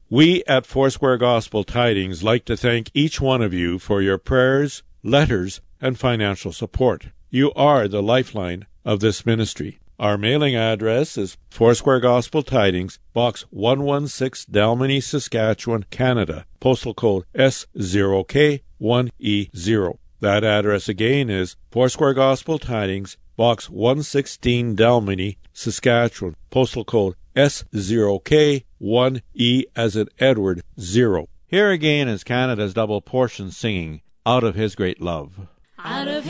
We at Foursquare Gospel Tidings like to thank each one of you for your prayers, letters, and financial support. You are the lifeline of this ministry. Our mailing address is Foursquare Gospel Tidings, Box 116, Dalmeny, Saskatchewan, Canada, postal code S0K1E0. That address again is Foursquare Gospel Tidings, Box 116, Dalmeny, Saskatchewan, postal code S0K1E as in Edward 0. Here again is Canada's double portion singing Out of His Great Love. Out of